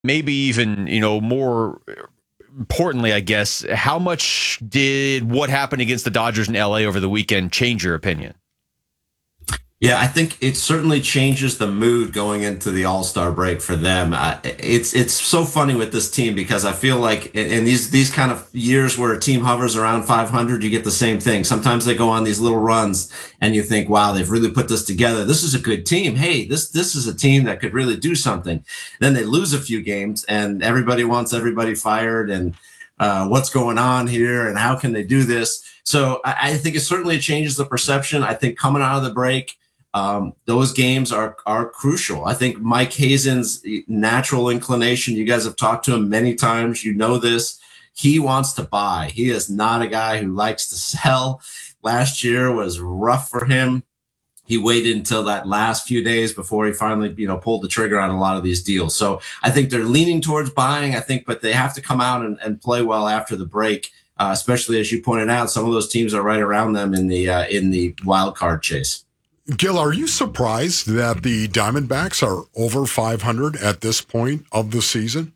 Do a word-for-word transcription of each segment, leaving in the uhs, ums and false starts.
maybe even, you know, more importantly, I guess, how much did what happened against the Dodgers in L A over the weekend change your opinion? Yeah, I think it certainly changes the mood going into the All-Star break for them. Uh, it's it's so funny with this team because I feel like in, in these these kind of years where a team hovers around five hundred, you get the same thing. Sometimes they go on these little runs and you think, wow, they've really put this together. This is a good team. Hey, this this is a team that could really do something. Then they lose a few games and everybody wants everybody fired and uh, what's going on here and how can they do this? So I, I think it certainly changes the perception. I think coming out of the break, Um, those games are are crucial. I think Mike Hazen's natural inclination, you guys have talked to him many times, you know this, he wants to buy. He is not a guy who likes to sell. Last year was rough for him. He waited until that last few days before he finally, you know, pulled the trigger on a lot of these deals. So I think they're leaning towards buying, I think, but they have to come out and, and play well after the break, uh, especially as you pointed out, some of those teams are right around them in the uh, in the wild card chase. Gil, are you surprised that the Diamondbacks are over five hundred at this point of the season?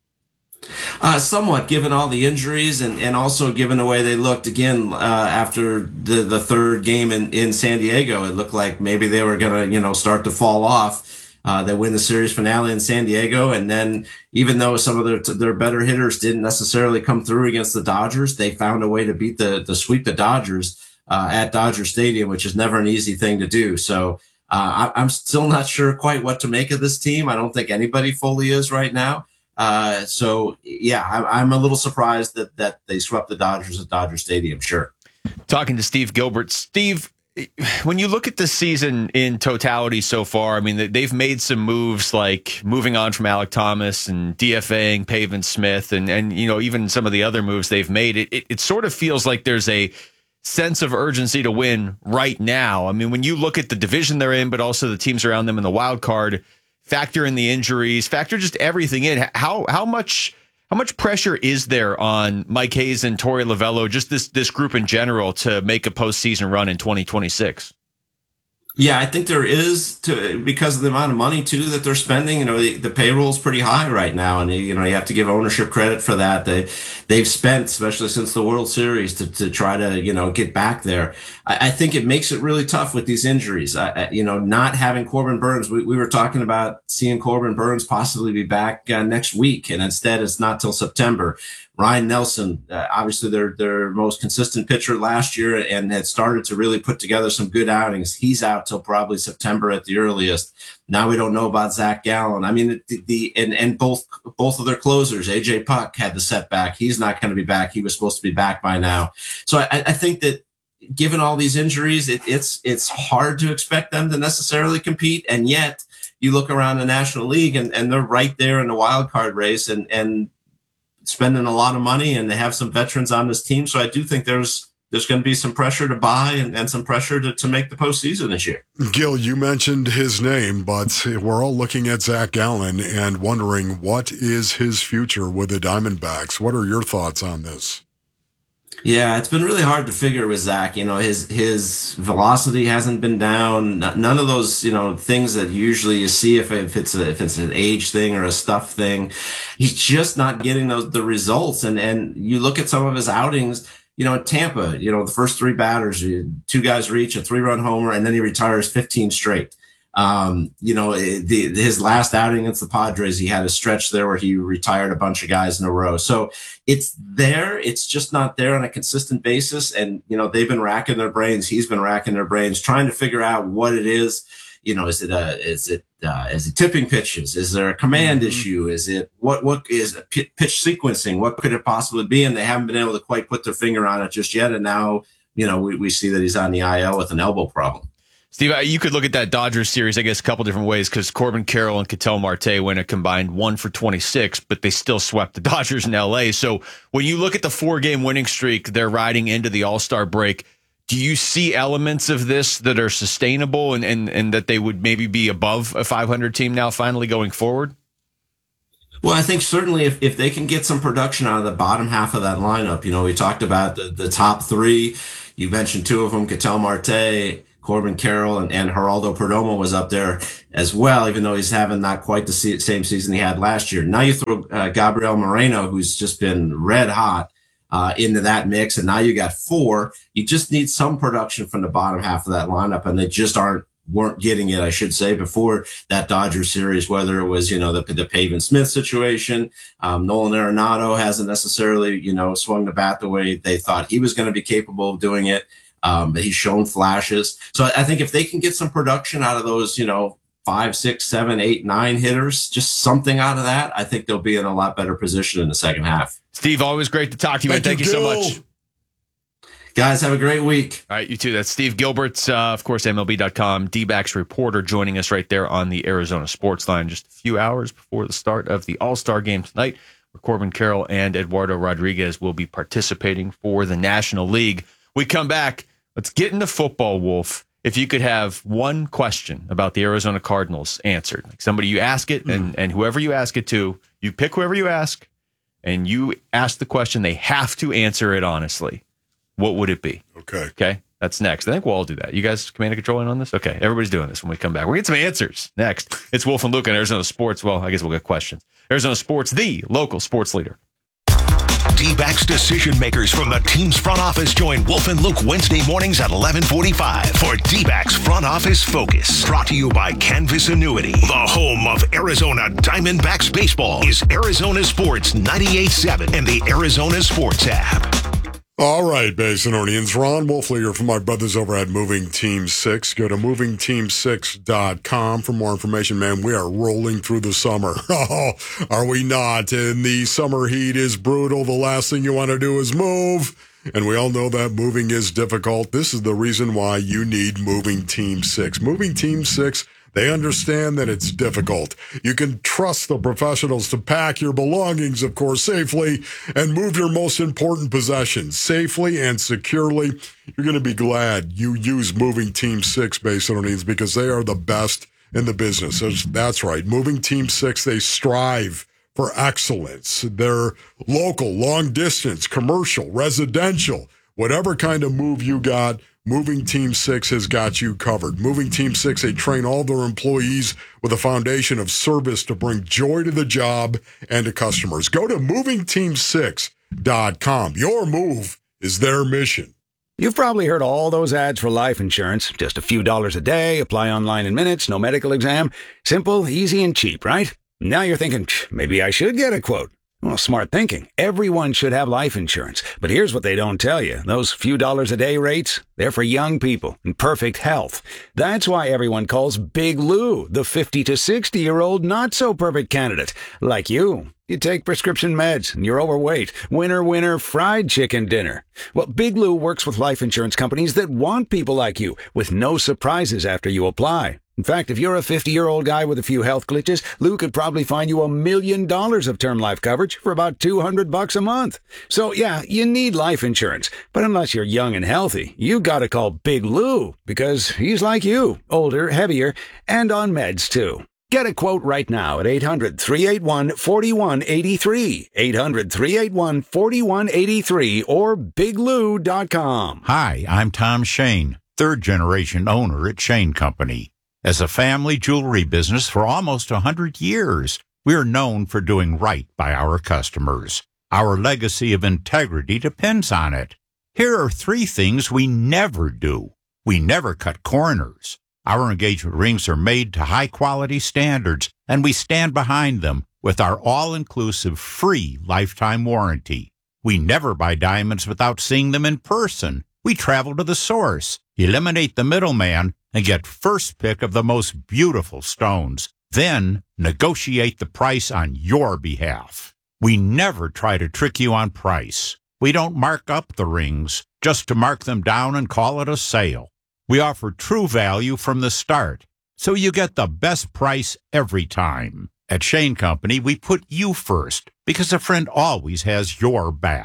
Uh, somewhat, given all the injuries and, and also given the way they looked again uh, after the, the third game in, in San Diego. It looked like maybe they were going to, you know, start to fall off. Uh, they win the series finale in San Diego. And then even though some of their, their better hitters didn't necessarily come through against the Dodgers, they found a way to beat the, to sweep the Dodgers Uh, at Dodger Stadium, which is never an easy thing to do. So uh, I, I'm still not sure quite what to make of this team. I don't think anybody fully is right now. Uh, so yeah, I, I'm a little surprised that that they swept the Dodgers at Dodger Stadium. Sure. Talking to Steve Gilbert. Steve, when you look at the season in totality so far, I mean, they've made some moves like moving on from Alek Thomas and DFAing Pavin Smith and, and, you know, even some of the other moves they've made. It, it, it sort of feels like there's a sense of urgency to win right now. I mean, when you look at the division they're in, but also the teams around them in the wild card, factor in the injuries, factor just everything in. How how much how much pressure is there on Mike Hayes and Torey Lovullo, just this this group in general, to make a postseason run in twenty twenty-six? Yeah, I think there is, to because of the amount of money too that they're spending. You know, the, the payroll is pretty high right now, and you know you have to give ownership credit for that. They they've spent, especially since the World Series, to to try to you know get back there. I, I think it makes it really tough with these injuries. I, you know, not having Corbin Burnes. We we were talking about seeing Corbin Burnes possibly be back uh, next week, and instead it's not till September. Ryan Nelson, uh, obviously their their most consistent pitcher last year and had started to really put together some good outings. He's out till probably September at the earliest. Now we don't know about Zach Gallen. I mean, the, the and and both both of their closers, A J Puck had the setback. He's not going to be back. He was supposed to be back by now. So I, I think that given all these injuries, it, it's it's hard to expect them to necessarily compete. And yet you look around the National League and, and they're right there in the wild card race and and spending a lot of money, and they have some veterans on this team. So I do think there's there's going to be some pressure to buy and, and some pressure to, to make the postseason this year. Gil, you mentioned his name, but we're all looking at Zach Gallen and wondering what is his future with the Diamondbacks. What are your thoughts on this? Yeah, it's been really hard to figure with Zach. You know, his his velocity hasn't been down. None of those, you know, things that usually you see if if it's a, if it's an age thing or a stuff thing. He's just not getting those the results. And and you look at some of his outings. You know, in Tampa, you know, the first three batters, two guys reach a three-run homer, and then he retires fifteen straight. Um, you know, the, his last outing against the Padres, he had a stretch there where he retired a bunch of guys in a row. So it's there. It's just not there on a consistent basis. And, you know, they've been racking their brains. He's been racking their brains, trying to figure out what it is. You know, is it a, is it, uh, is it tipping pitches? Is there a command mm-hmm. issue? Is it what, what is pitch sequencing? What could it possibly be? And they haven't been able to quite put their finger on it just yet. And now, you know, we, we see that he's on the I L with an elbow problem. Steve, you could look at that Dodgers series, I guess, a couple different ways, because Corbin Carroll and Ketel Marte went a combined one for twenty-six, but they still swept the Dodgers in L A. So when you look at the four-game winning streak they're riding into the All-Star break, do you see elements of this that are sustainable and, and, and that they would maybe be above a five hundred team now finally going forward? Well, I think certainly if, if they can get some production out of the bottom half of that lineup, you know, we talked about the, the top three. You mentioned two of them, Ketel Marte, Corbin Carroll and, and Geraldo Perdomo was up there as well, even though he's having not quite the same season he had last year. Now you throw uh, Gabriel Moreno, who's just been red hot, uh, into that mix, and now you got four. You just need some production from the bottom half of that lineup, and they just aren't weren't getting it, I should say, before that Dodgers series, whether it was, you know, the, the Pavin Smith situation. Um, Nolan Arenado hasn't necessarily, you know, swung the bat the way they thought he was going to be capable of doing it. Um, but he's shown flashes. So I think if they can get some production out of those, you know, five, six, seven, eight, nine hitters, just something out of that, I think they'll be in a lot better position in the second half. Steve, always great to talk to you, man. Thank, Thank you, you so much. Guys, have a great week. All right, you too. That's Steve Gilbert, uh, of course, M L B dot com, D-backs reporter, joining us right there on the Arizona Sports Line just a few hours before the start of the All-Star Game tonight, where Corbin Carroll and Eduardo Rodriguez will be participating for the National League. We come back. Let's get into football, Wolf. If you could have one question about the Arizona Cardinals answered, like somebody you ask it, and, mm. and whoever you ask it to, you pick whoever you ask, and you ask the question, they have to answer it honestly. What would it be? Okay. Okay. That's next. I think we'll all do that. You guys command and control in on this? Okay. Everybody's doing this when we come back. We'll get some answers next. It's Wolf and Luke on Arizona Sports. Well, I guess we'll get questions. Arizona Sports, the local sports leader. D-backs decision makers from the team's front office join Wolf and Luke Wednesday mornings at eleven forty-five for D-backs Front Office Focus. Brought to you by Canvas Annuity. The home of Arizona Diamondbacks baseball is Arizona Sports ninety-eight point seven and the Arizona Sports app. All right, Basinonians. Ron Wolfley here from my brothers over at Moving Team six. Go to moving team six dot com for more information, man. We are rolling through the summer. Oh, are we not? And the summer heat is brutal. The last thing you want to do is move. And we all know that moving is difficult. This is the reason why you need Moving Team six. Moving Team six, they understand that it's difficult. You can trust the professionals to pack your belongings, of course, safely and move your most important possessions safely and securely. You're going to be glad you use Moving Team six, Basinonians, because they are the best in the business. That's right. Moving Team six, they strive for excellence. They're local, long distance, commercial, residential, whatever kind of move you got, Moving Team six has got you covered. Moving Team six, they train all their employees with a foundation of service to bring joy to the job and to customers. Go to moving team six dot com. Your move is their mission. You've probably heard all those ads for life insurance. Just a few dollars a day, apply online in minutes, no medical exam. Simple, easy, and cheap, right? Now you're thinking, maybe I should get a quote. Well, smart thinking. Everyone should have life insurance. But here's what they don't tell you. Those few dollars a day rates, they're for young people in perfect health. That's why everyone calls Big Lou the fifty to sixty-year-old not-so-perfect candidate. Like you. You take prescription meds and you're overweight. Winner, winner, fried chicken dinner. Well, Big Lou works with life insurance companies that want people like you with no surprises after you apply. In fact, if you're a fifty-year-old guy with a few health glitches, Lou could probably find you a million dollars of term life coverage for about two hundred bucks a month. So, yeah, you need life insurance. But unless you're young and healthy, you gotta call Big Lou because he's like you, older, heavier, and on meds, too. Get a quote right now at eight hundred, three eight one, four one eight three, eight hundred, three eight one, four one eight three, or big lou dot com. Hi, I'm Tom Shane, third-generation owner at Shane Company. As a family jewelry business for almost one hundred years, we're known for doing right by our customers. Our legacy of integrity depends on it. Here are three things we never do. We never cut corners. Our engagement rings are made to high-quality standards, and we stand behind them with our all-inclusive free lifetime warranty. We never buy diamonds without seeing them in person. We travel to the source, eliminate the middleman, and get first pick of the most beautiful stones. Then negotiate the price on your behalf. We never try to trick you on price. We don't mark up the rings just to mark them down and call it a sale. We offer true value from the start, so you get the best price every time. At Shane Company, we put you first because a friend always has your back.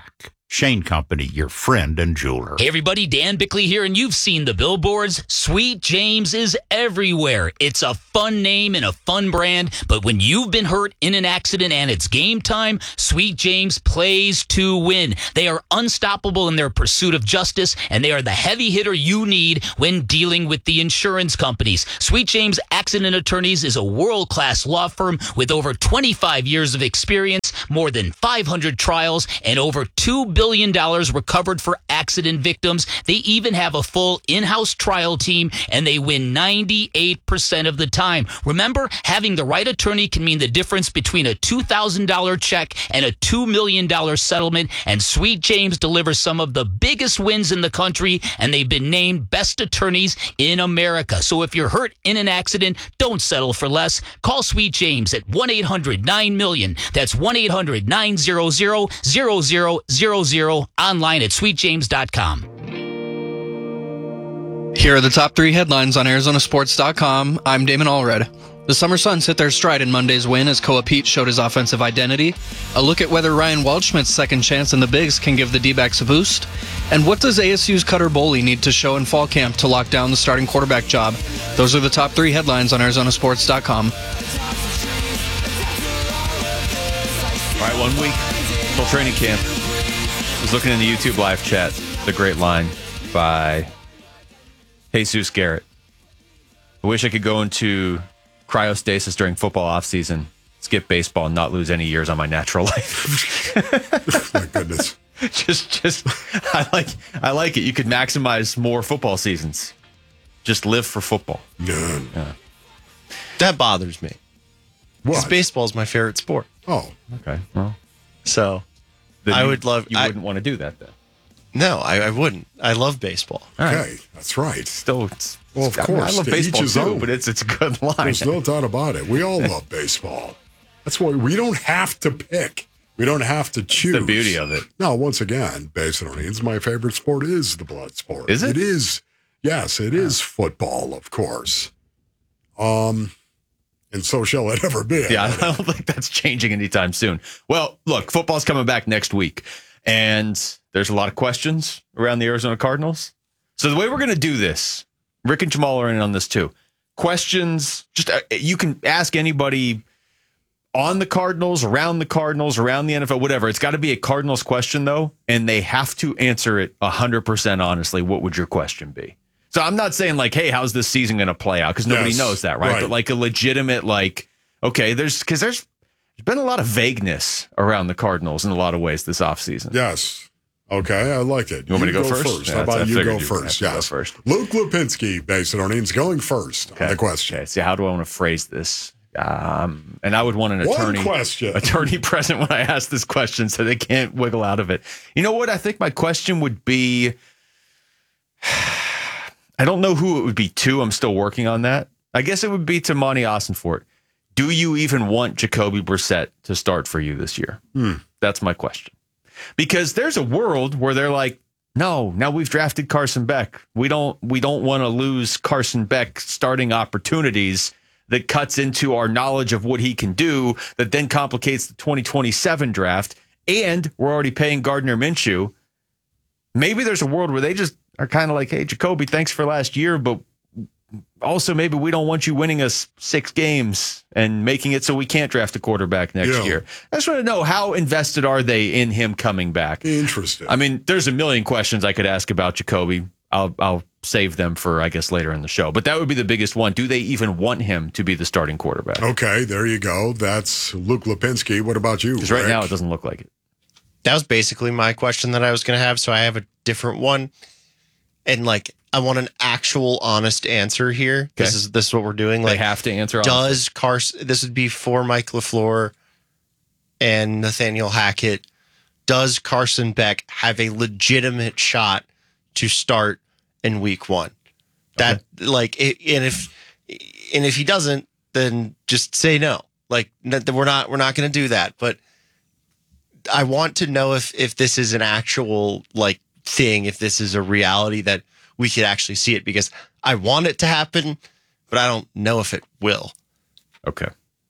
Shane Company, your friend and jeweler. Hey everybody, Dan Bickley here, and you've seen the billboards. Sweet James is everywhere. It's a fun name and a fun brand, but when you've been hurt in an accident and it's game time, Sweet James plays to win. They are unstoppable in their pursuit of justice, and they are the heavy hitter you need when dealing with the insurance companies. Sweet James Accident Attorneys is a world-class law firm with over twenty-five years of experience, more than five hundred trials, and over two billion dollars recovered for accident victims. They even have a full in-house trial team, and they win ninety-eight percent of the time. Remember, having the right attorney can mean the difference between a two thousand dollars check and a two million dollars settlement, and Sweet James delivers some of the biggest wins in the country, and they've been named best attorneys in America. So if you're hurt in an accident, don't settle for less. Call Sweet James at one eight hundred nine million. That's one eight hundred nine hundred zero zero zero zero, online at sweet james dot com. Here are the top three headlines on Arizona Sports dot com. I'm Damon Allred. The Summer Suns hit their stride in Monday's win as Koa Pete showed his offensive identity. A look at whether Ryan Waldschmidt's second chance in the Bigs can give the D-backs a boost. And what does A S U's Cutter Boley need to show in fall camp to lock down the starting quarterback job? Those are the top three headlines on Arizona Sports dot com. All right, one week till training camp. I was looking in the YouTube live chat, the great line by Jesus Garrett. I wish I could go into cryostasis during football offseason, skip baseball, and not lose any years on my natural life. My goodness. just, just, I like, I like it. You could maximize more football seasons. Just live for football. Yeah. Yeah. That bothers me. Because What? baseball is my favorite sport. Oh, Okay. Well, So then I you- would love. You I, wouldn't want to do that then. no, I, I wouldn't. I love baseball. okay. That's right. Still, it's, Well, of I mean, course, I love to each baseball his too, own. but it's it's a good line. There's no doubt about it. We all love baseball. That's why we don't have to pick. We don't have to choose. the beauty of it. Now, once again, Basinonians, my favorite sport is the blood sport. Is it? It is. Yes, it is football, of course. Um, and so shall it ever be. Yeah, I don't think that's changing anytime soon. Well, look, football's coming back next week, and there's a lot of questions around the Arizona Cardinals. So the way we're going to do this, Rick and Jamal are in on this too. Questions, just uh, you can ask anybody on the Cardinals, around the Cardinals, around the N F L, whatever. It's got to be a Cardinals question, though, and they have to answer it one hundred percent honestly. What would your question be? So I'm not saying like, hey, how's this season going to play out? Because nobody Yes, knows that, right? right. But like a legitimate, like, okay, there's because there's there's been a lot of vagueness around the Cardinals in a lot of ways this offseason. Yes. Okay, I like it. You want me to go first? Yeah, How about I you figured go you were gonna first? have to go Yes. first. Luke Lipinski, Basinonians, going first on the question. Okay, see, how do I want to phrase this? Um, and I would want an One attorney question. attorney present when I ask this question so they can't wiggle out of it. You know what? I think my question would be, I don't know who it would be to. I'm still working on that. I guess it would be to Monty Ossenfort. Do you even want Jacoby Brissett to start for you this year? Hmm. That's my question. Because there's a world where they're like, no, now we've drafted Carson Beck. We don't we don't want to lose Carson Beck starting opportunities that cuts into our knowledge of what he can do, that then complicates the twenty twenty-seven draft. And we're already paying Gardner Minshew. Maybe there's a world where they just are kind of like, hey, Jacoby, thanks for last year, but also maybe we don't want you winning us six games and making it so we can't draft a quarterback next Yeah. year. I just want to know, how invested are they in him coming back? Interesting. I mean, there's a million questions I could ask about Jacoby. I'll I'll save them for, I guess, later in the show. But that would be the biggest one. Do they even want him to be the starting quarterback? Okay, there you go. That's Luke Lipinski. What about you? Because right Rick? now it doesn't look like it. That was basically my question that I was going to have. So I have a different one, and like I want an actual, honest answer here. This Okay. is this is what we're doing. They Like, have to answer. honestly. does Carson? This would be for Mike LaFleur and Nathaniel Hackett. Does Carson Beck have a legitimate shot to start in Week One? That like, it, and if and if he doesn't, then just say no. Like, n- we're not we're not going to do that. But I want to know if if this is an actual like thing, if this is a reality that we could actually see it, because I want it to happen, but I don't know if it will. Okay.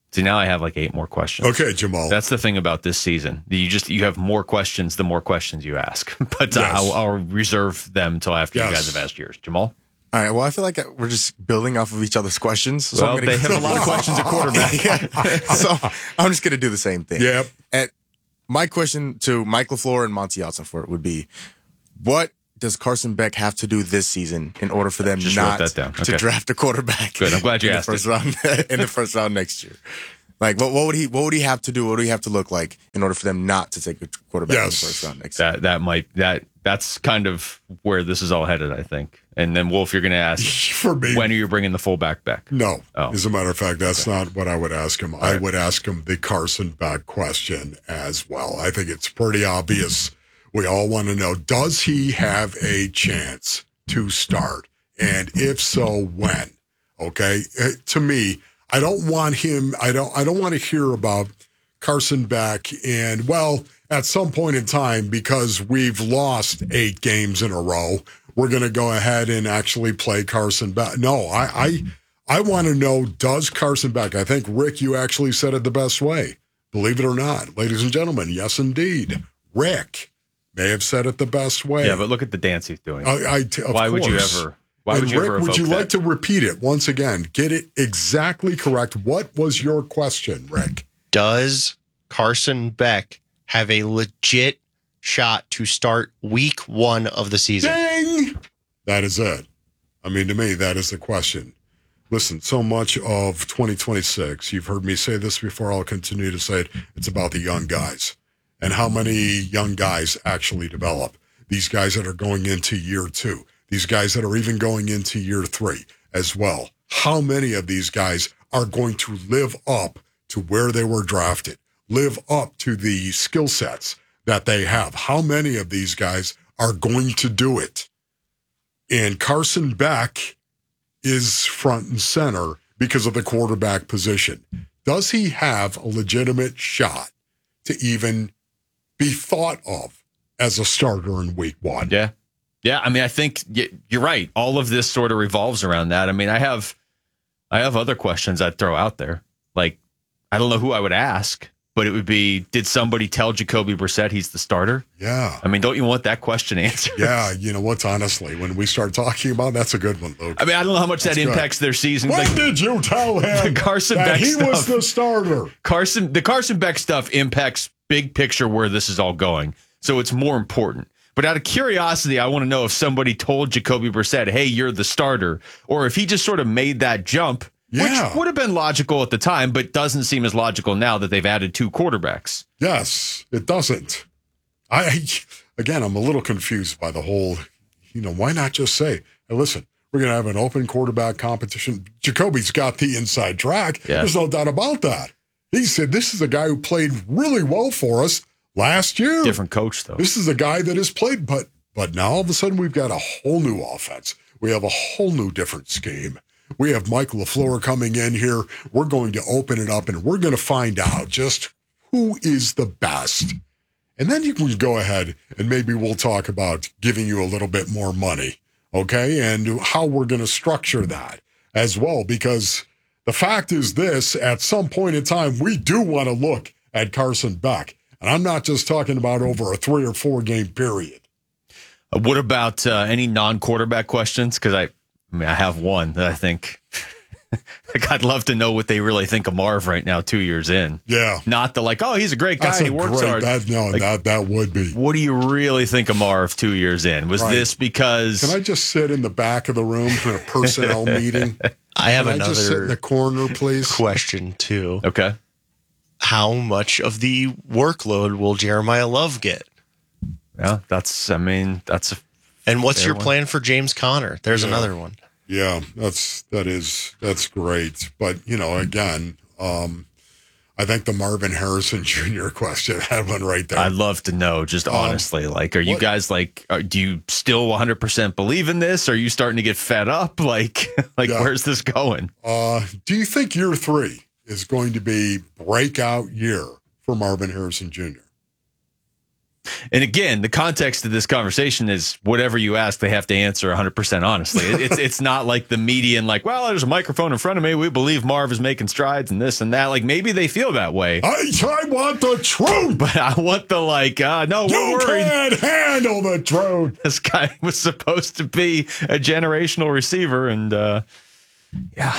See, now I have like eight more questions. Okay, Jamal. That's the thing about this season. You just you have more questions the more questions you ask. But uh, Yes. I'll, I'll reserve them until after Yes. you guys have asked yours. Jamal? All right. Well, I feel like we're just building off of each other's questions. So Well, I'm gonna they have a lot of questions at quarterback. Yeah. So I'm just going to do the same thing. Yep. And my question to Mike LaFleur and Monty Altenfort would be, what does Carson Beck have to do this season in order for them Just wrote not that down. to Okay. draft a quarterback? Good. I'm glad you in asked the first it. round in the first round next year. Like, what, what would he what would he have to do? What would he have to look like in order for them not to take a quarterback in the Yes. first round next year? That that might that that's kind of where this is all headed, I think. And then Wolf, you're going to ask For me, when are you bringing the fullback back? no. Oh. As a matter of fact, that's not what I would ask him. I would ask him the Carson Beck question as well. I think it's pretty obvious. We all want to know, does he have a chance to start? And if so, when? Okay. Uh, to me, I don't want him, I don't I don't want to hear about Carson Beck and, well, at some point in time, because we've lost eight games in a row, we're going to go ahead and actually play Carson Beck. No, I I, I want to know, does Carson Beck, I think, Rick, you actually said it the best way. Believe it or not, ladies and gentlemen, yes, indeed. Rick may have said it the best way. Yeah, but look at the dance he's doing. I, I t- of why would you course. ever? Why And would you Rick, ever? would you evoke like that? to repeat it once again? Get it exactly correct. What was your question, Rick? Does Carson Beck have a legit shot to start week one of the season? Ding! That is it. I mean, to me, that is the question. Listen, so much of twenty twenty-six, you've heard me say this before, I'll continue to say it, it's about the young guys and how many young guys actually develop. These guys that are going into year two, these guys that are even going into year three as well. How many of these guys are going to live up to where they were drafted, live up to the skill sets that they have? How many of these guys are going to do it? And Carson Beck is front and center because of the quarterback position. Does he have a legitimate shot to even be thought of as a starter in week one? Yeah. Yeah. I mean, I think y- you're right. All of this sort of revolves around that. I mean, I have, I have other questions I'd throw out there. Like, I don't know who I would ask, but it would be, did somebody tell Jacoby Brissett he's the starter? Yeah. I mean, don't you want that question answered? Yeah, you know what, honestly, when we start talking about, that's a good one, Luke. I mean, I don't know how much That's that good. impacts their season. When Like, did you tell him the Carson that Beck he was stuff. the starter? Carson, the Carson Beck stuff impacts big picture where this is all going. So it's more important. But out of curiosity, I want to know if somebody told Jacoby Brissett, hey, you're the starter, or if he just sort of made that jump, Yeah. which would have been logical at the time, but doesn't seem as logical now that they've added two quarterbacks. Yes, it doesn't. I, again, I'm a little confused by the whole, you know, why not just say, hey, listen, we're going to have an open quarterback competition. Jacoby's got the inside track. Yeah. There's no doubt about that. He said, this is a guy who played really well for us last year. Different coach, though. This is a guy that has played, but but now all of a sudden we've got a whole new offense. We have a whole new different scheme. We have Mike LaFleur coming in here. We're going to open it up and we're going to find out just who is the best. And then you can go ahead and maybe we'll talk about giving you a little bit more money, okay? And how we're going to structure that as well. Because the fact is this, at some point in time, we do want to look at Carson Beck. And I'm not just talking about over a three or four game period. Uh, what about uh, any non-quarterback questions? Because I, I mean, I have one that I think, like, I'd love to know what they really think of Marv right now, two years in. Yeah. Not the like, oh, he's a great guy That's and a he works great, hard. that, no, Like, that, that would be. What do you really think of Marv two years in? Was Right. this because Can I just sit in the back of the room for a personnel meeting? I have Can I just sit in another the corner, please? question too. okay? How much of the workload will Jeremiah Love get? Yeah, that's. I mean, that's. A, And what's Fair your one. plan for James Conner? There's Yeah. another one. Yeah, that's that is that's great. But you know, again, um, I think the Marvin Harrison Junior question had one right there. I'd love to know, just Um, honestly, like, are you what- guys like, are, do you still one hundred percent believe in this? Are you starting to get fed up? Like, like, Yeah. where's this going? Uh, do you think year three is going to be breakout year for Marvin Harrison Junior? And again, the context of this conversation is whatever you ask, they have to answer one hundred percent honestly. It, it's it's not like the median, like, well, there's a microphone in front of me. We believe Marv is making strides and this and that. Like, maybe they feel that way. I, I want the truth. But I want the, like, uh, no, we're You worried. can't handle the truth. This guy was supposed to be a generational receiver. And, uh, yeah.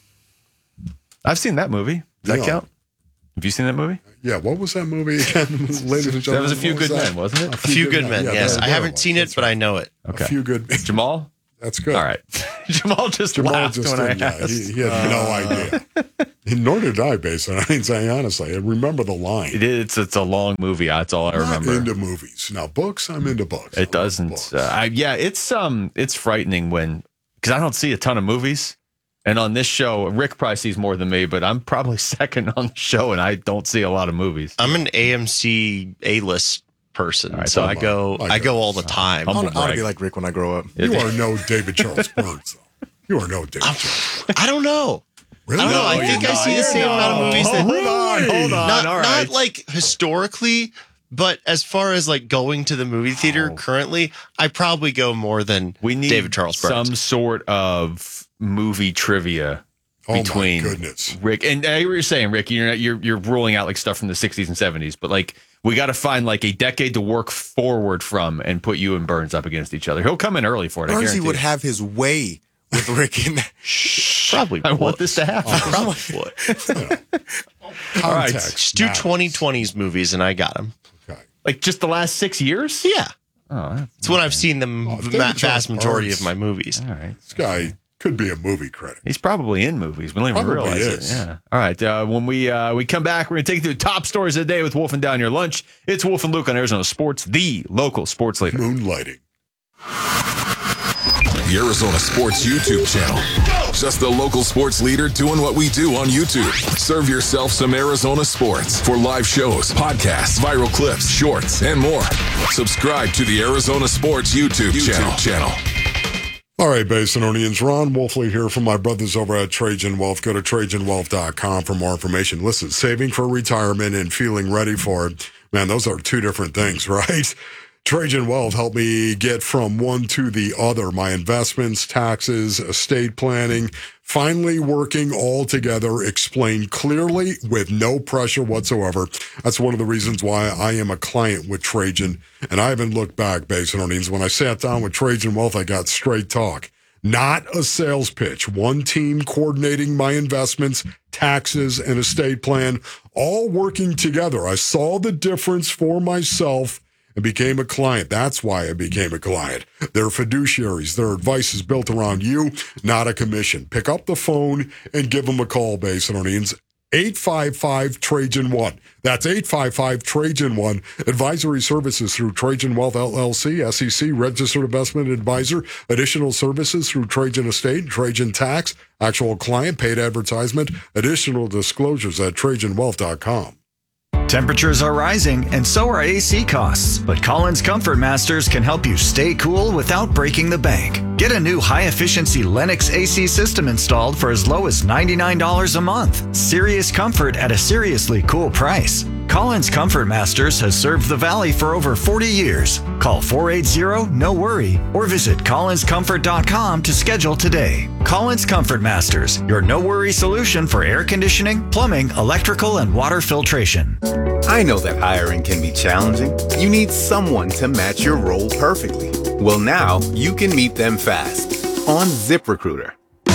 I've seen that movie. Does that Yeah. count? Have you seen that movie? Yeah, what was that movie again, ladies and gentlemen? That was A Few What was Good that? Men, wasn't it? A Few Good Men, Yeah, yes. there- I there haven't was. seen it, That's but right. I know it. Okay. A few good. Jamal? That's good. All right. Jamal just Jamal laughed just when I didn't, yeah, asked. he, he had no idea. And nor did I, based on I say honestly. I remember the line. It is, it's, it's a long movie. That's all I I'm remember. into movies. Now, books, I'm into books. I It love doesn't. books. Uh, I, yeah, it's um, it's frightening when because I don't see a ton of movies, and on this show, Rick probably sees more than me, but I'm probably second on the show, and I don't see a lot of movies. I'm an A M C A-list person, All right, so so I go, I I go- go all the time. I Humble want to brag. be like Rick when I grow up. You are no David Charles Burns, though. You are no David Charles. I don't know. Really? I don't know. No, I you're think I not. see the You're same amount of not. movies that Hold on, hold on. not, all right. not like historically, but as far as like going to the movie theater currently, I probably go more than we need David Charles Burns. some sort of movie trivia Oh, my between goodness. Rick and I hear what you're saying, Rick. You're not, you're you're ruling out like stuff from the sixties and seventies, but like we got to find like a decade to work forward from and put you and Burns up against each other. He'll come in early for it. I Burnsy guarantee would it. have his way with Rick in that. Probably. I want would. this to happen. Probably would. All right. Context Just do matters. twenty twenties movies and I got them. Okay. Like just the last six years? Yeah. Oh, It's when I've seen the Oh, ma- David Charles vast majority Burns. of my movies. all right. This guy could be a movie critic. He's probably in movies. We don't even Probably realize is. it. Yeah. All right. Uh, when we uh, we come back, we're going to take you through top stories of the day with Wolf and Down Your Lunch. It's Wolf and Luke on Arizona Sports, the local sports leader. Moonlighting. The Arizona Sports YouTube channel. Just the local sports leader doing what we do on YouTube. Serve yourself some Arizona sports for live shows, podcasts, viral clips, shorts, and more. Subscribe to the Arizona Sports YouTube, YouTube channel. All right, Basinonians. Ron Wolfley here from my brothers over at Trajan Wealth. Go to trajan wealth dot com for more information. Listen, saving for retirement and feeling ready for it, man, those are two different things, right? Trajan Wealth helped me get from one to the other. My investments, taxes, estate planning, finally working all together, explained clearly with no pressure whatsoever. That's one of the reasons why I am a client with Trajan. And I haven't looked back, Basinonians. When I sat down with Trajan Wealth, I got straight talk. Not a sales pitch. One team coordinating my investments, taxes, and estate plan, all working together. I saw the difference for myself and became a client. That's why I became a client. They're fiduciaries. Their advice is built around you, not a commission. Pick up the phone and give them a call, Basinonians. eight five five Trajan one. That's eight five five Trajan one. Advisory services through Trajan Wealth L L C, S E C, registered investment advisor. Additional services through Trajan Estate and Trajan Tax. Actual client, paid advertisement. Additional disclosures at trajan wealth dot com. Temperatures are rising, and so are A C costs. But Collins Comfort Masters can help you stay cool without breaking the bank. Get a new high-efficiency Lennox A C system installed for as low as ninety-nine dollars a month. Serious comfort at a seriously cool price. Collins Comfort Masters has served the Valley for over forty years. Call four eight zero, no worry, or visit collins comfort dot com to schedule today. Collins Comfort Masters, your no-worry solution for air conditioning, plumbing, electrical, and water filtration. I know that hiring can be challenging. You need someone to match your role perfectly. Well, now you can meet them fast on ZipRecruiter.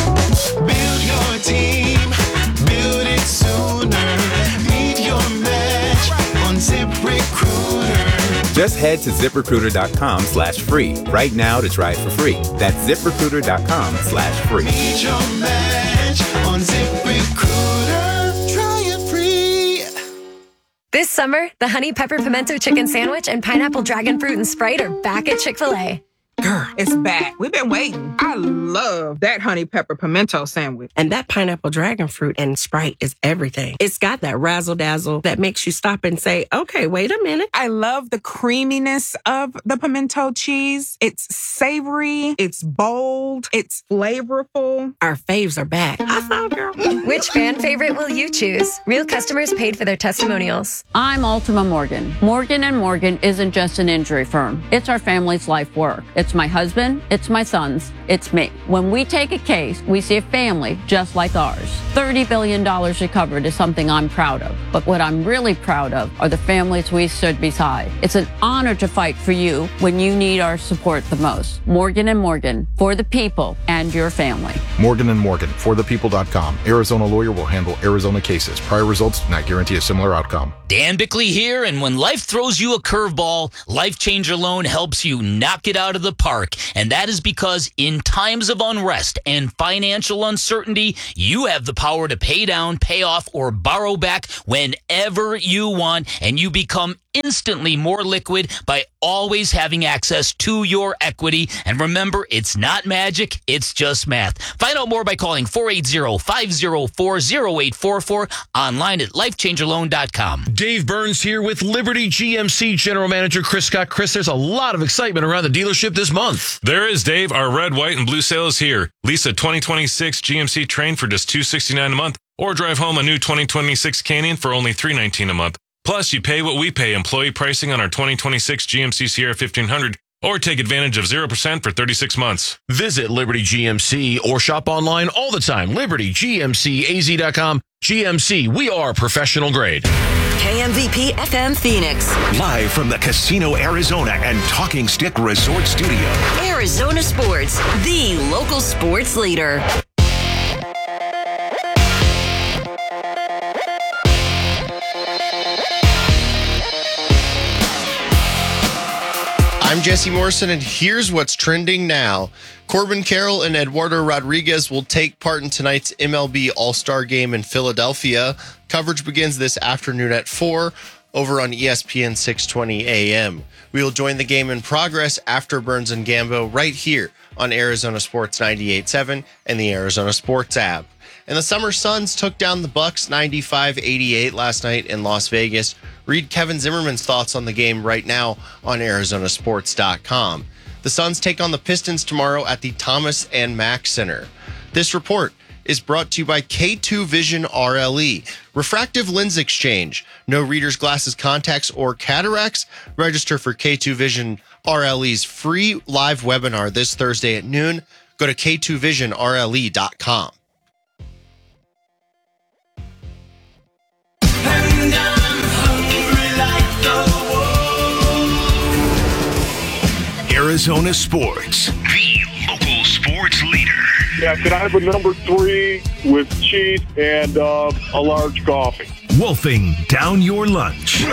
Build your team, build it sooner. Meet your match on ZipRecruiter. Just head to ZipRecruiter.com slash free right now to try it for free. That's ZipRecruiter.com slash free. Meet your match on ZipRecruiter. Try it free. This summer, the Honey Pepper Pimento Chicken Sandwich and Pineapple Dragon Fruit and Sprite are back at Chick-fil-A. Girl, it's back. We've been waiting. I love that honey pepper pimento sandwich. And that pineapple dragon fruit and Sprite is everything. It's got that razzle dazzle that makes you stop and say, okay, wait a minute. I love the creaminess of the pimento cheese. It's savory, it's bold, it's flavorful. Our faves are back. I saw, girl. Which fan favorite will you choose? Real customers paid for their testimonials. I'm Ultima Morgan. Morgan and Morgan isn't just an injury firm. It's our family's life work. It's my husband, it's my sons, it's me. When we take a case, we see a family just like ours. thirty billion dollars recovered is something I'm proud of. But what I'm really proud of are the families we stood beside. It's an honor to fight for you when you need our support the most. Morgan and Morgan, for the people and your family. Morgan and Morgan, for the people dot com. Arizona lawyer will handle Arizona cases. Prior results do not guarantee a similar outcome. Dan Bickley here, and when life throws you a curveball, Life Changer Loan helps you knock it out of the park. And that is because in times of unrest and financial uncertainty, you have the power to pay down, pay off, or borrow back whenever you want, and you become instantly more liquid by always having access to your equity. And remember, it's not magic, it's just math. Find out more by calling four eight zero, five zero four, zero eight four four, online at life changer loan dot com. Dave Burns here with Liberty G M C General Manager Chris Scott. Chris, there's a lot of excitement around the dealership this month. There is, Dave. Our red, white, and blue sale is here. Lease a twenty twenty-six G M C Train for just two hundred sixty-nine dollars a month, or drive home a new twenty twenty-six Canyon for only three hundred nineteen dollars a month. Plus, you pay what we pay employee pricing on our twenty twenty-six G M C Sierra fifteen hundred, or take advantage of zero percent for thirty-six months. Visit Liberty G M C or shop online all the time. Liberty G M C A Z dot com. G M C, we are professional grade. K M V P F M Phoenix. Live from the Casino Arizona and Talking Stick Resort Studio. Arizona Sports, the local sports leader. I'm Jesse Morrison, and here's what's trending now. Corbin Carroll and Eduardo Rodriguez will take part in tonight's M L B All-Star Game in Philadelphia. Coverage begins this afternoon at four over on E S P N six twenty A M. We will join the game in progress after Burns and Gambo right here on Arizona Sports ninety-eight point seven and the Arizona Sports app. And the Summer Suns took down the Bucks ninety-five eighty-eight last night in Las Vegas. Read Kevin Zimmerman's thoughts on the game right now on Arizona Sports dot com. The Suns take on the Pistons tomorrow at the Thomas and Mack Center. This report is brought to you by K two Vision R L E. Refractive lens exchange. No reader's glasses, contacts, or cataracts. Register for K two Vision R L E's free live webinar this Thursday at noon. Go to K two vision R L E dot com. Arizona Sports, the local sports leader. Yeah, can I have a number three with cheese and uh, a large coffee? Wolfing down your lunch.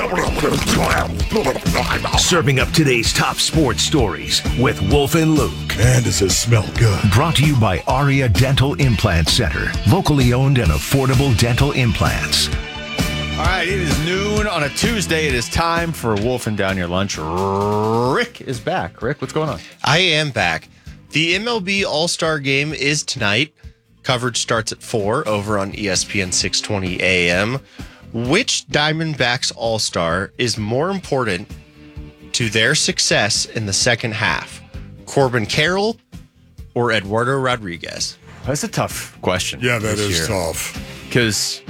Serving up today's top sports stories with Wolf and Luke. And does it smell good? Brought to you by Aria Dental Implant Center. Locally owned and affordable dental implants. All right, it is noon on a Tuesday. It is time for Wolfing Down Your Lunch. Rick is back. Rick, what's going on? I am back. The M L B All-Star Game is tonight. Coverage starts at four over on E S P N six twenty A M. Which Diamondbacks All-Star is more important to their success in the second half? Corbin Carroll or Eduardo Rodriguez? That's a tough question. Yeah, that is year. tough. Because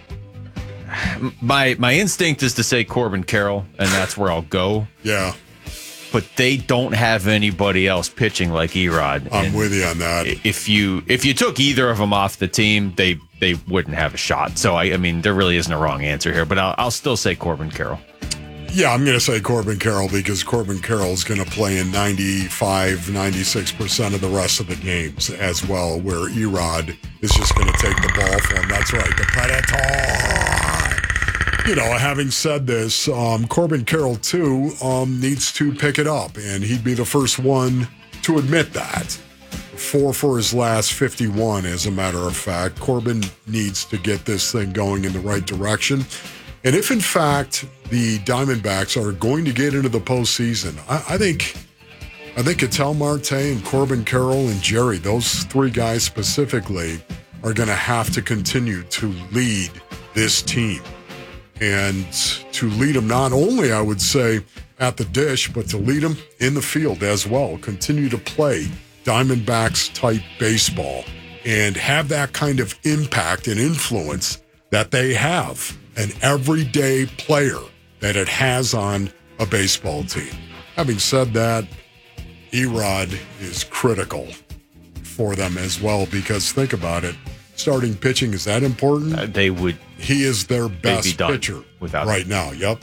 my my instinct is to say Corbin Carroll, and that's where I'll go. Yeah. But they don't have anybody else pitching like Erod. I'm and with you on that. If you if you took either of them off the team, they they wouldn't have a shot. So I, I mean, there really isn't a wrong answer here. But I'll, I'll still say Corbin Carroll. Yeah, I'm going to say Corbin Carroll because Corbin Carroll's going to play in ninety-five, ninety-six percent of the rest of the games as well, where Erod is just going to take the ball for him. That's right, the Predator. You know, having said this, um, Corbin Carroll, too, um, needs to pick it up, and he'd be the first one to admit that. Four for his last fifty-one, as a matter of fact. Corbin needs to get this thing going in the right direction. And if, in fact, the Diamondbacks are going to get into the postseason, I, I think I think Ketel Marte and Corbin Carroll and Jerry, those three guys specifically, are going to have to continue to lead this team. And to lead them not only, I would say, at the dish, but to lead them in the field as well. Continue to play Diamondbacks-type baseball and have that kind of impact and influence that they have, an everyday player that it has on a baseball team. Having said that, Erod is critical for them as well, because think about it, starting pitching, is that important? Uh, they would. He is their be best done pitcher without right him. now. Yep.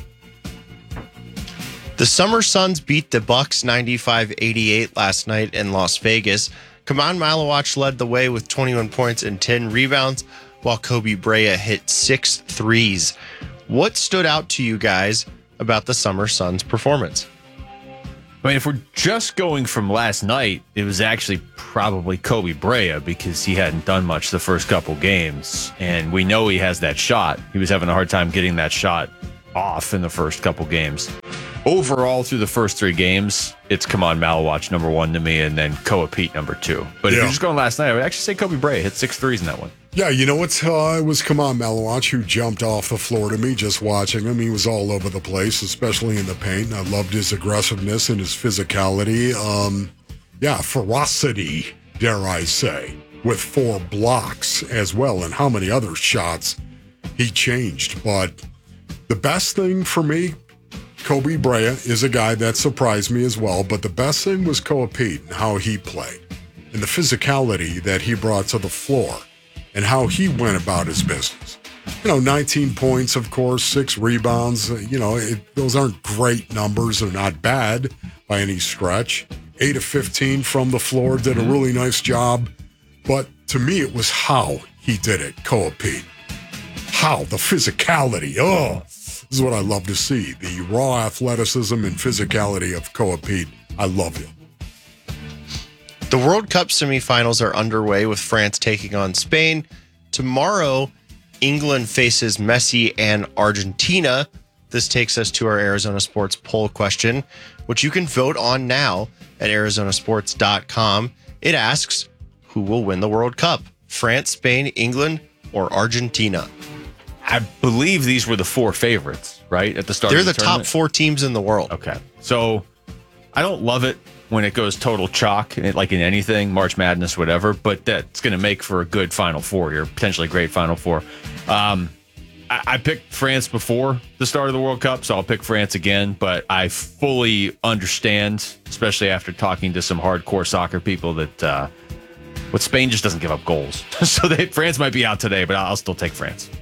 The Summer Suns beat the Bucks ninety-five eighty-eight last night in Las Vegas. Kaman Malawach led the way with twenty-one points and ten rebounds, while Kobe Brea hit six threes. What stood out to you guys about the Summer Suns' performance? I mean, if we're just going from last night, it was actually probably Kobe Brea, because he hadn't done much the first couple games. And we know he has that shot. He was having a hard time getting that shot off in the first couple games. Overall, through the first three games, it's Kaman Malawach number one to me, and then Koa Pete number two. But if Yeah. you're just going last night, I would actually say Kobe Brea hit six threes in that one. Yeah, you know what? Uh, it was Kaman Malawach who jumped off the floor to me just watching him. He was all over the place, especially in the paint. I loved his aggressiveness and his physicality. Um, yeah, ferocity, dare I say, with four blocks as well, and how many other shots he changed. But the best thing for me, Kobe Brea is a guy that surprised me as well, but the best thing was Koa Pete and how he played and the physicality that he brought to the floor and how he went about his business. You know, nineteen points, of course, six rebounds. You know, it, those aren't great numbers. They're not bad by any stretch. eight of fifteen from the floor, did a really nice job. But to me, it was how he did it, Koa Pete. How, the physicality. Oh, this is what I love to see. The raw athleticism and physicality of Koa Pete. I love it. The World Cup semifinals are underway with France taking on Spain. Tomorrow, England faces Messi and Argentina. This takes us to our Arizona Sports poll question, which you can vote on now at arizona sports dot com. It asks, who will win the World Cup? France, Spain, England, or Argentina? I believe these were the four favorites, right? At the start They're of the, the top tournament? four teams in the world. Okay. So I don't love it when it goes total chalk, like in anything, March Madness, whatever, but that's going to make for a good Final Four here, potentially a great Final Four. Um, I, I picked France before the start of the World Cup, so I'll pick France again, but I fully understand, especially after talking to some hardcore soccer people, that uh, what Spain just doesn't give up goals. So they, France might be out today, but I'll still take France.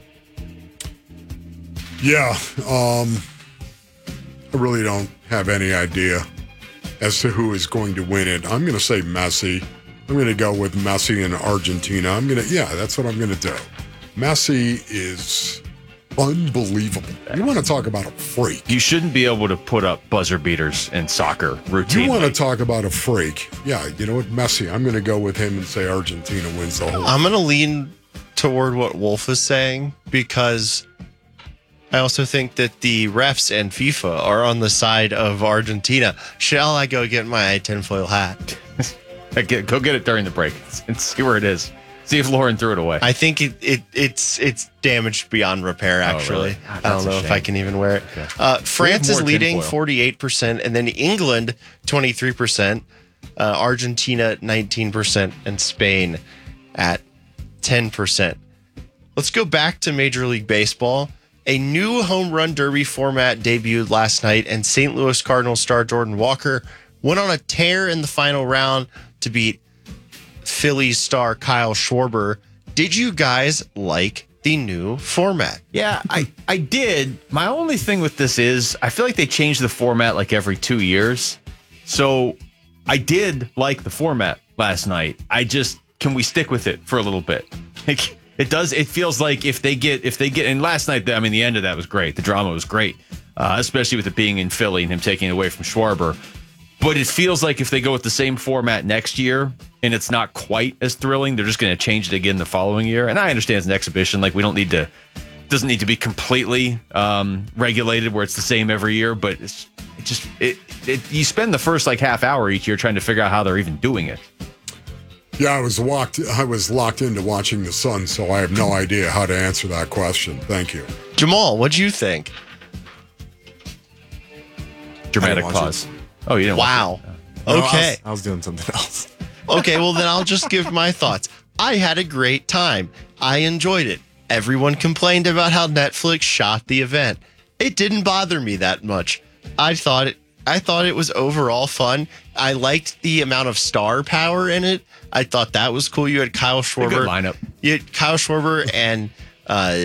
Yeah, um, I really don't have any idea as to who is going to win it. I'm going to say Messi. I'm going to go with Messi and Argentina. I'm going to, yeah, that's what I'm going to do. Messi is unbelievable. You want to talk about a freak. You shouldn't be able to put up buzzer beaters in soccer routinely. You want to talk about a freak. Yeah, you know what, Messi, I'm going to go with him and say Argentina wins the whole I'm going to lean toward what Wolf is saying, because I also think that the refs and FIFA are on the side of Argentina. Shall I go get my tinfoil hat? Go get it during the break and see where it is. See if Lauren threw it away. I think it, it it's it's damaged beyond repair, actually. Oh, really? I don't know if I can even wear it. Okay. Uh, France is leading tinfoil. forty-eight percent, and then England twenty-three percent, uh, Argentina nineteen percent, and Spain at ten percent. Let's go back to Major League Baseball. A new home run derby format debuted last night, and Saint Louis Cardinals star Jordan Walker went on a tear in the final round to beat Phillies star Kyle Schwarber. Did you guys like the new format? Yeah, I, I did. My only thing with this is I feel like they change the format like every two years. So I did like the format last night. I just, can we stick with it for a little bit? Like, It does. It feels like if they get, if they get, and last night, I mean, the end of that was great. The drama was great, uh, especially with it being in Philly and him taking it away from Schwarber. But it feels like if they go with the same format next year and it's not quite as thrilling, they're just going to change it again the following year. And I understand it's an exhibition. Like, we don't need to, it doesn't need to be completely um, regulated where it's the same every year, but it's it just, it, it, you spend the first like half hour each year trying to figure out how they're even doing it. Yeah, I was locked. I was locked into watching the Suns, so I have no idea how to answer that question. Thank you, Jamal. What'd you think? Dramatic pause. It. Oh, you didn't. Wow. No, okay. I was, I was doing something else. Okay, well then I'll just give my thoughts. I had a great time. I enjoyed it. Everyone complained about how Netflix shot the event. It didn't bother me that much. I thought it. I thought it was overall fun. I liked the amount of star power in it. I thought that was cool. You had Kyle Schwarber. Good lineup. You had Kyle Schwarber and uh,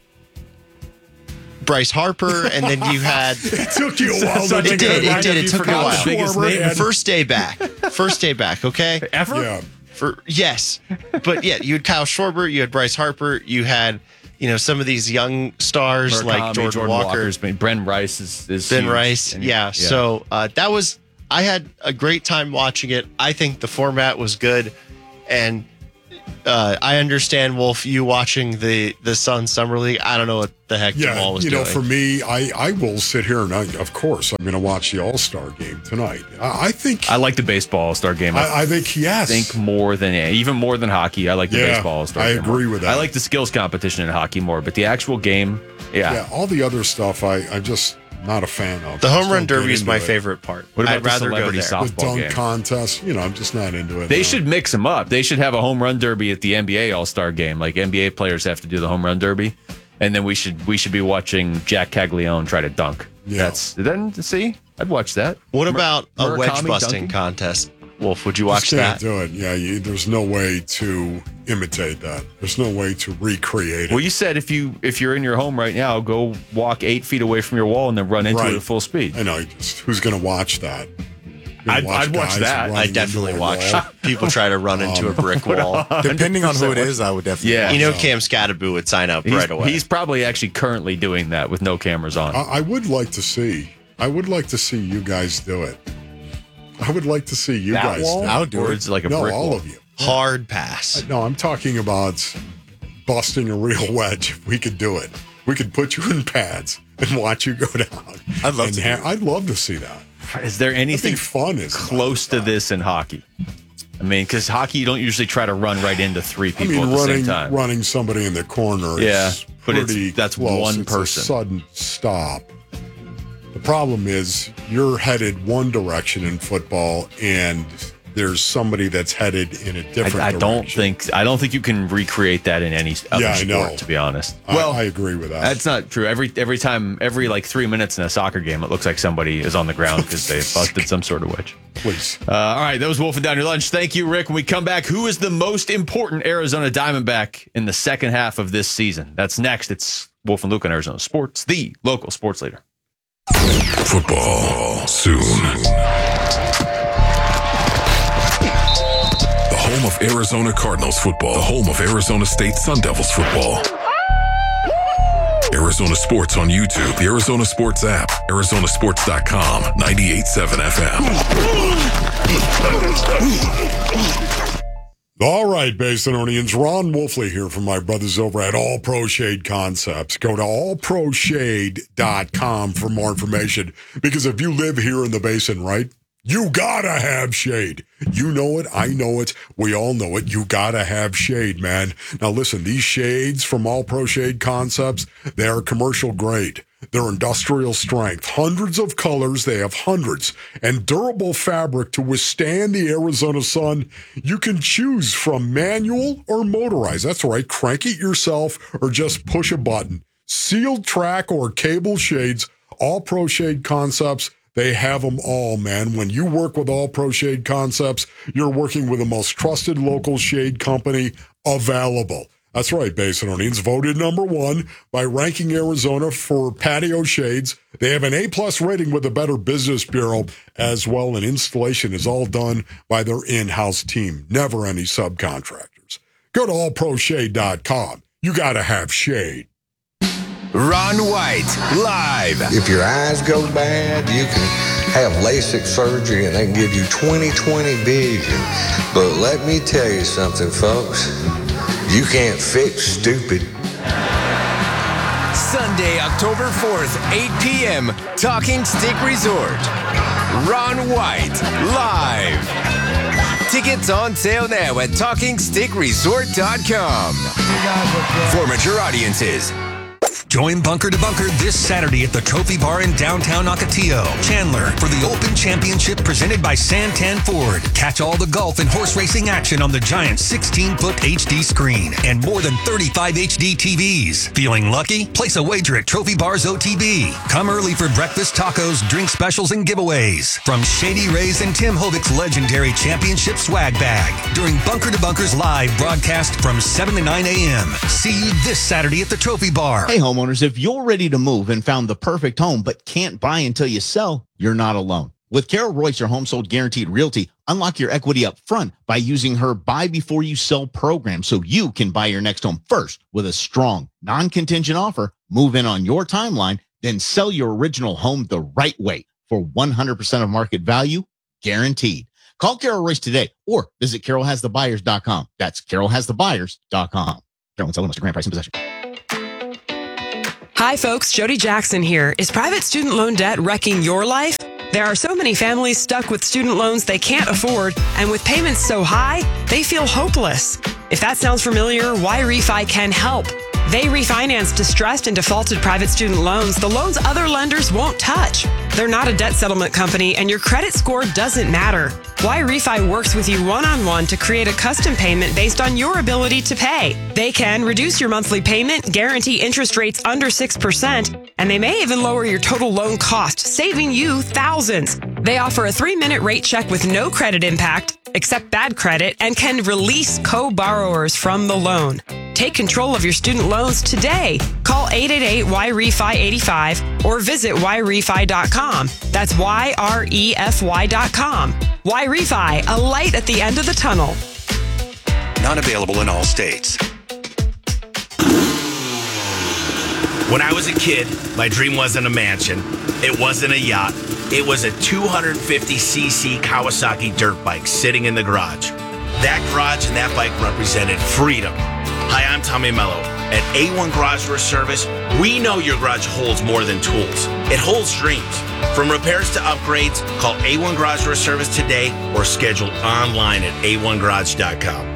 Bryce Harper, and then you had. It took you a while. It did. It did. It took a while. Schwarber First day back. First day back. Okay. Ever? Yeah. For yes, but yeah, you had Kyle Schwarber, you had Bryce Harper, you had you know some of these young stars Murakami, like Jordan, Jordan Walker, Walker's been, Bren Rice is, is Ben huge. Rice. And, yeah, so uh, that was I had a great time watching it. I think the format was good, and uh, I understand Wolf you watching the the Sun Summer League. I don't know what the heck Yeah, Jamal was you know, doing. for me, I, I will sit here and I, of course I'm going to watch the All Star game tonight. I, I think I like the baseball All-Star game. I, I think yes. think more than even more than hockey. I like the Yeah, baseball All-Star I game agree more. with that. I like the skills competition in hockey more, but the actual game, yeah. yeah, all the other stuff I I'm just not a fan of. the I home just run don't get derby is into my it. favorite part. What about I'd the rather go celebrity there. softball The dunk game? contest, you know, I'm just not into it. They no. should mix them up. They should have a home run derby at the N B A All-Star game. Like N B A players have to do the home run derby, and then we should we should be watching Jack Caglione try to dunk. Yeah. That's then see, I'd watch that. What Mur- about a Murakami wedge busting dunking? contest? Wolf, would you Just watch can't that? do it. Yeah, you, there's no way to imitate that. There's no way to recreate it. Well, you said if you if you're in your home right now, go walk eight feet away from your wall and then run into Right. it at full speed. I know. Just, who's going to watch that? You're I'd- gonna I'd watch guys that. running I into definitely a watch wall? people try to run into a brick wall. Depending on who it is, I would definitely. Yeah. watch You know, that. Cam Scatterbu would sign up He's, right away. he's probably actually currently doing that with no cameras on. I, I would like to see. I would like to see you guys do it. I would like to see you That guys wall? do it. I would do Or it. it's like a no, brick all wall. of you. Hard pass. No, I'm talking about busting a real wedge. If we could do it, we could put you in pads and watch you go down. I'd love And to ha- do it. I'd love to see that. Is there It'd anything be fun. Is close to this in hockey? I mean, because hockey, you don't usually try to run right into three I people mean, at the running same time. running somebody in the corner. Yeah, is but it's- pretty that's close. one It's a person. sudden stop. The problem is you're headed one direction in football, and there's somebody that's headed in a different I, I direction. don't think I don't think you can recreate that in any other Yeah, I sport. know. To be honest, I, well, I agree with that. that's not true. Every every time, every like three minutes in a soccer game, it looks like somebody is on the ground because they busted some sort of wedge. Please. Uh, all right, that was Wolfing Down Your Lunch. Thank you, Rick. When we come back, who is the most important Arizona Diamondback in the second half of this season? That's next. It's Wolf and Luke on Arizona Sports, the local sports leader. Football soon. The home of Arizona Cardinals football. The home of Arizona State Sun Devils football. Arizona Sports on YouTube, the Arizona Sports app, Arizona Sports dot com, ninety-eight point seven F M. All right, Basinonians. Ron Wolfley here from my brothers over at All Pro Shade Concepts. Go to all pro shade dot com for more information, because if you live here in the Basin, right, you gotta have shade. You know it. I know it. We all know it. You gotta have shade, man. Now listen, these shades from All Pro Shade Concepts, they are commercial grade. They're industrial strength. Hundreds of colors. They have hundreds. And durable fabric to withstand the Arizona sun. You can choose from manual or motorized. That's right. Crank it yourself or just push a button. Sealed track or cable shades. All Pro Shade Concepts. They have them all, man. When you work with All Pro Shade Concepts, you're working with the most trusted local shade company available. That's right, Basinonians. Voted number one by Ranking Arizona for patio shades. They have an A-plus rating with the Better Business Bureau as well, and installation is all done by their in-house team. Never any subcontractors. Go to all pro shade dot com. You got to have shade. Ron White, live. If your eyes go bad, you can have LASIK surgery and they can give you twenty twenty vision. But let me tell you something, folks. You can't fix stupid. Sunday, October fourth, eight p.m., Talking Stick Resort. Ron White, live. Tickets on sale now at talking stick resort dot com. For mature audiences. Join Bunker to Bunker this Saturday at the Trophy Bar in downtown Ocotillo, Chandler, for the Open Championship presented by Santan Ford. Catch all the golf and horse racing action on the giant sixteen-foot H D screen and more than thirty-five H D T Vs. Feeling lucky? Place a wager at Trophy Bar's O T B. Come early for breakfast, tacos, drink specials, and giveaways from Shady Rays and Tim Hovick's legendary championship swag bag during Bunker to Bunker's live broadcast from seven to nine a.m. See you this Saturday at the Trophy Bar. Hey, homeowners, if you're ready to move and found the perfect home but can't buy until you sell, you're not alone. With Carol Royce, your Home Sold Guaranteed Realty, unlock your equity up front by using her buy before you sell program so you can buy your next home first with a strong, non-contingent offer, move in on your timeline, then sell your original home the right way for one hundred percent of market value, guaranteed. Call Carol Royce today or visit carol has the buyers dot com. That's carol has the buyers dot com. Carol and sell Mister Grand Price in possession. Hi, folks. Jody Jackson here. Is private student loan debt wrecking your life? There are so many families stuck with student loans they can't afford, and with payments so high, they feel hopeless. If that sounds familiar, Y Refi can help. They refinance distressed and defaulted private student loans, the loans other lenders won't touch. They're not a debt settlement company, and your credit score doesn't matter. Y Refi works with you one-on-one to create a custom payment based on your ability to pay. They can reduce your monthly payment, guarantee interest rates under six percent, and they may even lower your total loan cost, saving you thousands. They offer a three-minute rate check with no credit impact, accept bad credit, and can release co-borrowers from the loan. Take control of your student loans today. Call eight eight eight Y R E F I eighty-five or visit Y refi dot com. That's Y R E F Y dot com. Y Refi, a light at the end of the tunnel. Not available in all states. When I was a kid, my dream wasn't a mansion. It wasn't a yacht. It was a two hundred fifty c c Kawasaki dirt bike sitting in the garage. That garage and that bike represented freedom. Hi, I'm Tommy Mello. At A one Garage Door Service, we know your garage holds more than tools. It holds dreams. From repairs to upgrades, call A one Garage Door Service today or schedule online at A one garage dot com.